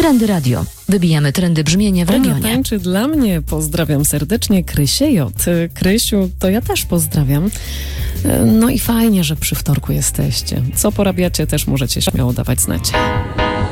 Trendy Radio. Wybijamy trendy brzmienia w regionie. Tańczy dla mnie. Pozdrawiam serdecznie Krysię J. Krysiu, to ja też pozdrawiam. No i fajnie, że przy wtorku jesteście. Co porabiacie, też możecie śmiało dawać znać.